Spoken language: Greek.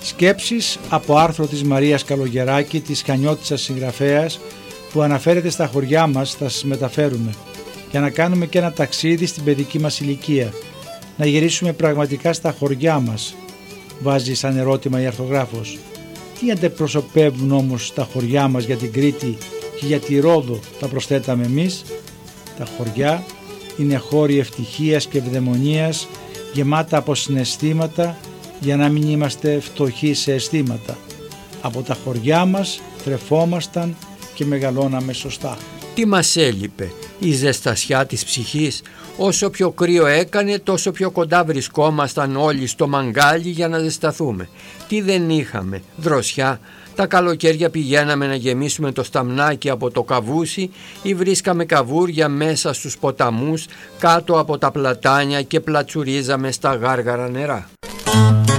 Σκέψεις από άρθρο της Μαρίας Καλογεράκη, της Χανιώτισσας συγγραφέας, που αναφέρεται στα χωριά μας, θα σας μεταφέρουμε, για να κάνουμε και ένα ταξίδι στην παιδική μας ηλικία, να γυρίσουμε πραγματικά στα χωριά μας, βάζει σαν ερώτημα η αρθογράφος. Τι αντιπροσωπεύουν όμως τα χωριά μας για την Κρήτη και για τη Ρόδο, θα προσθέταμε εμείς? Τα χωριά είναι χώροι ευτυχίας και ευδαιμονίας, γεμάτα από συναισθήματα, για να μην είμαστε φτωχοί σε αισθήματα. Από τα χωριά μας τρεφόμασταν και μεγαλώναμε σωστά. Τι μας έλειπε? Η ζεστασιά της ψυχής. Όσο πιο κρύο έκανε, τόσο πιο κοντά βρισκόμασταν όλοι στο μαγκάλι για να ζεσταθούμε. Τι δεν είχαμε? Δροσιά. Τα καλοκαίρια πηγαίναμε να γεμίσουμε το σταμνάκι από το καβούσι ή βρίσκαμε καβούρια μέσα στους ποταμούς, κάτω από τα πλατάνια και πλατσουρίζαμε στα γάργαρα νερά.